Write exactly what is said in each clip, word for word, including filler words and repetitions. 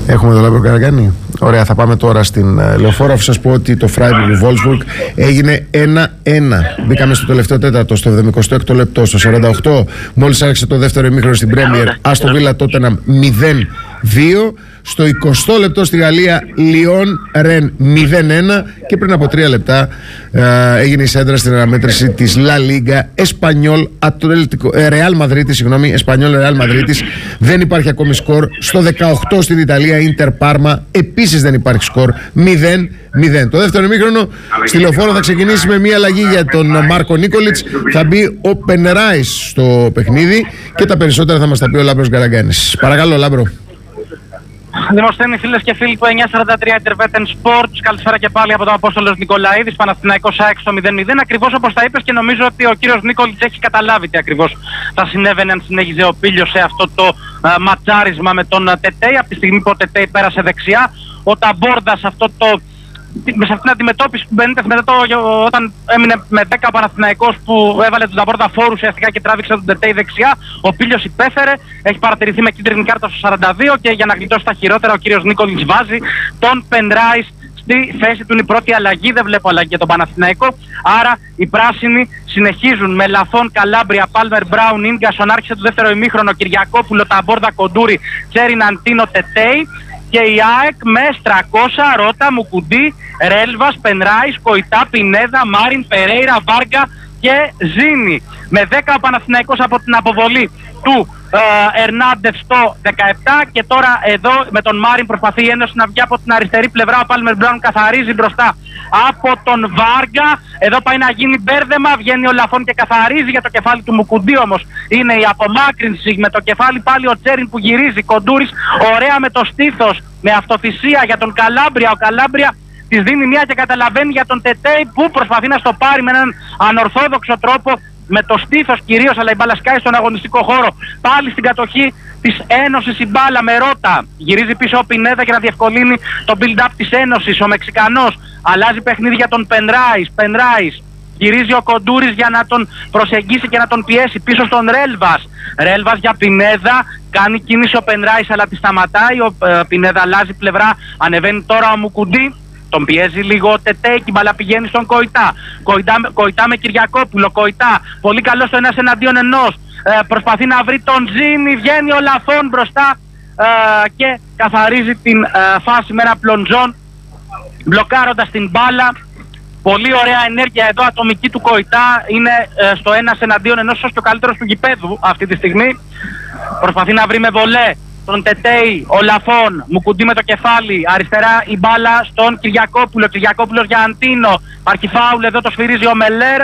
Έχουμε τον Λάμπρο Καραγκάνη. Ωραία, θα πάμε τώρα στην uh, Λεωφόρο. Αφού σας πω ότι το Freiburg Wolfsburg έγινε ένα ένα. Μπήκαμε στο τελευταίο τέταρτο, στο εβδομηκοστό έκτο λεπτό, στο σαράντα οκτώ. Μόλις άρχισε το δεύτερο ημίχρονο στην Premier, Άστον Βίλα Τότεναμ μηδέν δύο. Στο εικοστό λεπτό στη Γαλλία, Λιόν Ρεν μηδέν ένα. Και πριν από τρία λεπτά uh, έγινε η σέντρα στην αναμέτρηση της La Liga Espanyol Real Madrid, συγγνώμη, Espanyol Real Madrid. Δεν υπάρχει ακόμη σκορ. Στο δεκαοκτώ στην Ιταλία, Inter Parma επίσης δεν υπάρχει σκορ. μηδέν μηδέν. Το δεύτερο ημίχρονο στη Λεωφόρο θα ξεκινήσει με μια αλλαγή για τον Μάρκο Νίκολιτς. Θα μπει ο Πενεράης στο παιχνίδι και τα περισσότερα θα μας τα πει ο Λάμπρος Γκαραγκάνης. Παρακαλώ, Λάμπρο. Δημοσθένοι, φίλες και φίλοι του εννιακόσια σαράντα τρία Intervetten Sports, καλησπέρα και πάλι από τον Απόστολος Νικολαίδης, Παναθηναϊκός ΑΕΚ στο μηδέν μηδέν. Ακριβώς όπως τα είπες, και νομίζω ότι ο κύριος Νίκολιτς έχει καταλάβει τι ακριβώς θα συνέβαινε αν συνέχιζε ο Πίλιος σε αυτό το α, ματσάρισμα με τον Τετέι. Από τη στιγμή που ο Τετέι πέρασε δεξιά, ο Ταμπόρδα σε αυτό το. σε αυτήν την αντιμετώπιση που μπαίνετε μετά το, όταν έμεινε με δέκα ο Παναθηναϊκός που έβαλε τον Ταμπόρδα φόρου ουσιαστικά και τράβηξε τον Τετέι δεξιά, ο Πίλιος υπέφερε, έχει παρατηρηθεί με κίτρινη κάρτα στο σαράντα δύο και για να γλιτώσει τα χειρότερα ο κύριος Νίκολιτς βάζει τον Πενράης στη θέση του. Είναι η πρώτη αλλαγή, δεν βλέπω αλλαγή για τον Παναθηναϊκό, άρα οι πράσινοι συνεχίζουν με Λαφόν, Καλάμπρια, Πάλμερ, Μπράουν, Ίνγκασον, άρχισε το δεύτερο ημίχρονο, Κυριακόπουλο, Ταμπόρδα, Κοντούρι, Τσέριν, Αντίνο, Τετέι. Και η ΑΕΚ με Στρακώσα, Ρότα, Μουκουντή, Ρέλβας, Πενράης, Κοϊτά, Πινέδα, Μάριν, Περέιρα, Βάρκα και Ζήνη. Με δέκα ο Παναθηναϊκός από την αποβολή του ε, Ερνάντεφ στο δεκαεπτά και τώρα εδώ με τον Μάριν προσπαθεί η Ένωση να βγει από την αριστερή πλευρά. Ο Πάλμερ Μπράουν καθαρίζει μπροστά από τον Βάργα. Εδώ πάει να γίνει μπέρδεμα, βγαίνει ο Λαφόν και καθαρίζει για το κεφάλι του Μουκουντή, όμως είναι η απομάκρυνση με το κεφάλι πάλι ο Τσέριν που γυρίζει, Κοντούρης ωραία με το στήθος, με αυτοθυσία για τον Καλάμπρια. Ο Καλάμπρια της δίνει μία και καταλαβαίνει για τον Τετέι που προσπαθεί να στο πάρει με έναν ανορθόδοξο τρόπο, με το στήθος κυρίως, αλλά η μπάλα σκάει στον αγωνιστικό χώρο. Πάλι στην κατοχή της Ένωσης η μπάλα με Ρότα. Γυρίζει πίσω ο Πινέδα για να διευκολύνει το build-up της Ένωσης. Ο Μεξικανός αλλάζει παιχνίδι για τον Πενράης. Πενράης. Γυρίζει ο Κοντούρης για να τον προσεγγίσει και να τον πιέσει πίσω στον Ρέλβας. Ρέλβας για Πινέδα. Κάνει κίνηση ο Πενράης αλλά τη σταματάει. Ο ε, Πινέδα αλλάζει πλευρά. Ανεβαίνει τώρα ο Μουκουντή. Τον πιέζει λίγο ο Τετέι και η μπαλά πηγαίνει στον Κοϊτά. Κοϊτά, Κοϊτά με Κυριακόπουλο. Κοϊτά. Πολύ καλό στο ένας εναντίον ενός. Ε, προσπαθεί να βρει τον Τζίμι. Βγαίνει ο Λαφόν μπροστά ε, και καθαρίζει την ε, φάση με ένα πλοντζόν, μπλοκάροντας την μπάλα. Πολύ ωραία ενέργεια εδώ ατομική του Κοϊτά. Είναι ε, στο ένας εναντίον ενός, ίσως και ο καλύτερος του γηπέδου αυτή τη στιγμή. Προσπαθεί να βρει με βολέ τον Τετέι, ο Λαφόν, Μουκουντή με το κεφάλι, αριστερά η μπάλα στον Κυριακόπουλο, Κυριακόπουλος για Αντίνο, υπάρχει φάουλ, εδώ το σφυρίζει ο Μελέρ,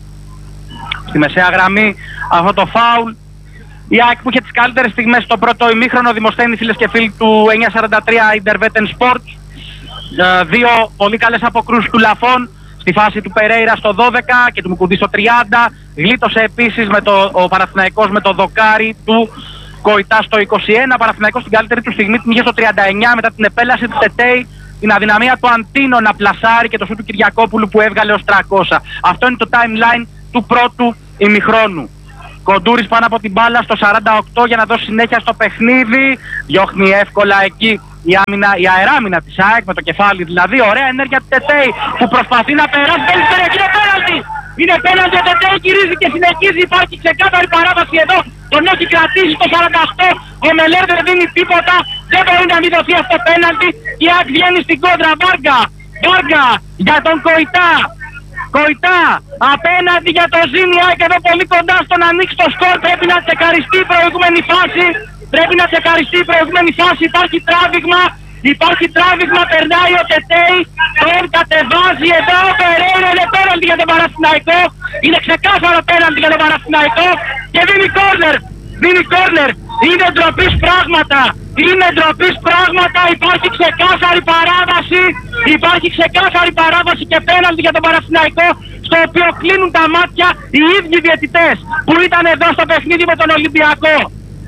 στη μεσαία γραμμή αυτό το φάουλ. Η ΑΕΚ που είχε τις καλύτερες στιγμές στο πρώτο ημίχρονο, Δημοσθένοι, φίλες και φίλοι του εννιακόσια σαράντα τρία Intervetten Sports, δύο πολύ καλές αποκρούσεις του Λαφόν στη φάση του Περέιρα στο δώδεκα και του Μουκουντή στο τριάντα, γλίτωσε επίσης με το, ο Παναθηναϊκός με το δοκάρι του Κοϊτά στο είκοσι ένα, Παναθηναϊκός στην καλύτερη του στιγμή την είχε στο τριάντα εννιά μετά την επέλαση του Τετέι, την αδυναμία του Αντίνο να πλασάρει και το σου του Κυριακόπουλου που έβγαλε ως τριακόσια. Αυτό είναι το timeline του πρώτου ημιχρόνου. Κοντούρης πάνω από την μπάλα στο σαράντα οκτώ για να δώσει συνέχεια στο παιχνίδι. Διώχνει εύκολα εκεί η, άμυνα, η αεράμυνα της ΑΕΚ με το κεφάλι δηλαδή. Ωραία ενέργεια του Τετέι που προσπαθεί να περάσει. Δεν είναι πέναλτι! Είναι πέναλτι, ο Τετέι γυρίζει και συνεχίζει. Υπάρχει ξεκάθαρη παράβαση εδώ. Τον έχει κρατήσει το σαράντα οκτώ. Ο Μελέρ δεν δίνει τίποτα. Δεν μπορεί να μην δοθεί αυτό πέναλτι. Η ΑΕΚ βγαίνει στην κόντρα. Βάργα! Βάργα για τον Κοϊτά! Κοϊτά, απέναντι για το Ζήνη, ΑΕΚ εδώ πολύ κοντά στο να ανοίξει το σκορ. Πρέπει να τσεκαριστεί η προηγούμενη φάση. Πρέπει να τσεκαριστεί η προηγούμενη φάση. Υπάρχει τράβηγμα. Υπάρχει τράβηγμα. Περνάει ο Τετέι. Τον κατεβάζει εδώ. Ο Περέιρα είναι πέναλτι για τον Παναθηναϊκό. Είναι ξεκάθαρο πέναλτι για τον Παναθηναϊκό. Και δίνει κόρνερ. Δίνει κόρνερ. Είναι ντροπής πράγματα. Είναι ντροπής πράγματα. Υπάρχει ξεκάθαρη παράβαση. Υπάρχει ξεκάθαρη παράβαση και πέναλτι για τον Παναθηναϊκό, στο οποίο κλείνουν τα μάτια οι ίδιοι διαιτητές που ήταν εδώ στο παιχνίδι με τον Ολυμπιακό.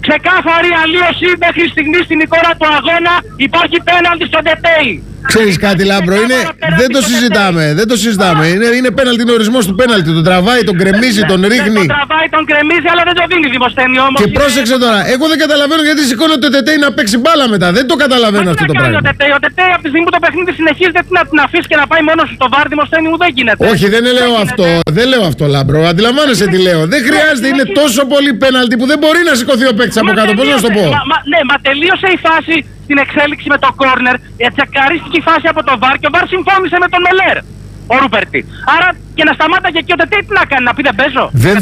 Ξεκάθαρη αλλίωση μέχρι στιγμή στην εικόνα του αγώνα. Υπάρχει πέναλτι στον Τετέι. Ξέρεις κάτι, Λάμπρο, είναι, δεν το συζητάμε, δεν το συζητάμε. Είναι, είναι πέναλτι, είναι ορισμός του πέναλτι. Τον τραβάει, τον κρεμίζει, τον ρίχνει. Τον τραβάει, τον κρεμίζει, αλλά δεν το δίνει Δημοσθένη όμως. Και πρόσεξε τώρα, εγώ δεν καταλαβαίνω γιατί σηκώνει το Τετέι να παίξει μπάλα μετά. Δεν το καταλαβαίνω αυτό το πράγμα. Ο Τετέι, ο Τετέι από τη στιγμή που το παιχνίδι συνεχίζεται, τι να την αφήσει και να πάει μόνο σου στο βάρ, Δημοσθένη μου, δεν γίνεται. Όχι, δεν λέω αυτό, δεν λέω αυτό, Λάμπρο. Αντιλαμβάνεσαι τι λέω. Δεν χρειάζεται, είναι τόσο πολύ πέναλτι που δεν μπορεί να σηκωθεί ο παίκτης από κάτω. Πώς να σου το πω. Ναι, μα τελείωσε η φάση. Στην εξέλιξη με το κόρνερ, τσεκαρίστηκε η φάση από το βάρ και ο βάρ συμφώνησε με τον Μελέρ, ο Ρούπερτη. Άρα και να σταμάταγε και ο Τετέι τι να κάνει, να πει δεν παίζω. Δεν